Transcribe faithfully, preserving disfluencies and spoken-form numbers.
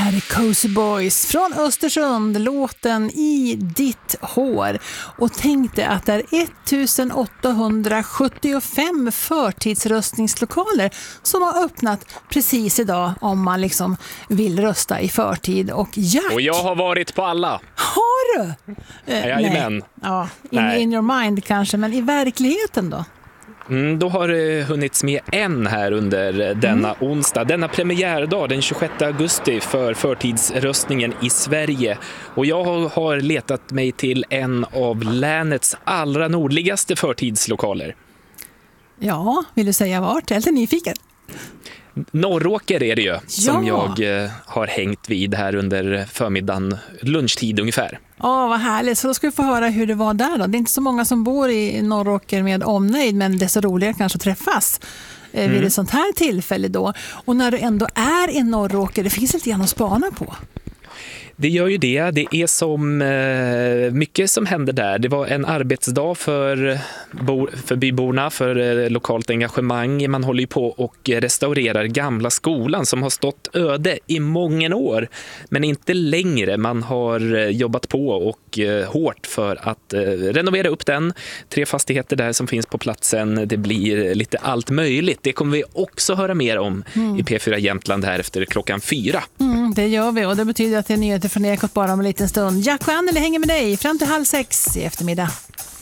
här är Cozy Boys från Östersund, låten I ditt hår. Och tänkte att det är ettusenåttahundrasjuttiofem förtidsröstningslokaler som har öppnat precis idag om man liksom vill rösta i förtid. Och Jack... Och jag har varit på alla. Har du? Eh, Jajamän. Ja, in, in your mind kanske, men i verkligheten då? Mm, då har det hunnits med en här under denna mm. onsdag. Denna premiärdag den tjugosjätte augusti för förtidsröstningen i Sverige. Och jag har letat mig till en av länets allra nordligaste förtidslokaler. Ja, vill du säga vart? Jag är lite nyfiken. Norråker är det ju, ja. som jag eh, har hängt vid här under förmiddagen, lunchtid ungefär. Ja, vad härligt. Så då ska vi få höra hur det var där då. Det är inte så många som bor i Norråker med omnejd, men det är så roligare kanske att träffas eh, vid mm. ett sånt här tillfälle då. Och när du ändå är i Norråker, det finns lite grann att spana på. Det gör ju det. Det är som eh, mycket som händer där. Det var en arbetsdag för, bo, för byborna, för eh, lokalt engagemang. Man håller ju på och restaurerar gamla skolan som har stått öde i många år. Men inte längre. Man har eh, jobbat på och eh, hårt för att eh, renovera upp den. Tre fastigheter där som finns på platsen. Det blir lite allt möjligt. Det kommer vi också höra mer om mm. i P fyra Jämtland här efter klockan fyra. Mm, det gör vi och det betyder att det är nyheter från Ekot bara om en liten stund. Jack och Anneli hänger med dig fram till halv sex i eftermiddag.